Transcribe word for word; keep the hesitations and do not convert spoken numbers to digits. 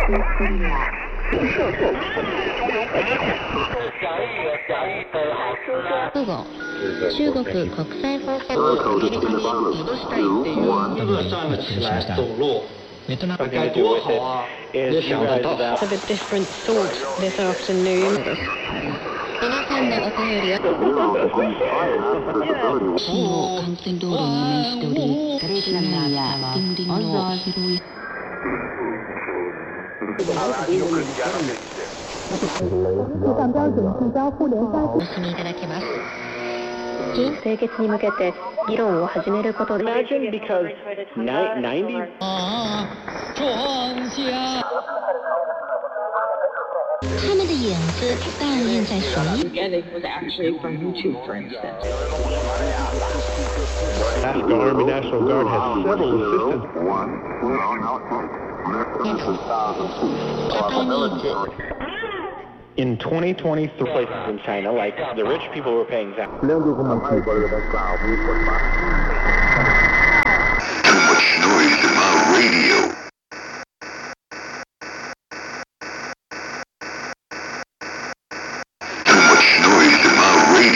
午後、中国国際放送アメリカに戻したいっていう这个站了起来走路，该多好啊！也想得到。 Of a different sort this afternoon. 皆さんのお便りは市を幹線道路に面しており、ガレージランナーや近隣の広いお進みいただけます。 清潔に向けて議論を始めることで Imagine because ninety 他们的影子荡映在水面。 Again, it was actually from YouTube, for instance. The Army National Guard has several assistants. Japanese. In twenty twenty-three, places in China, like the rich people were paying tax.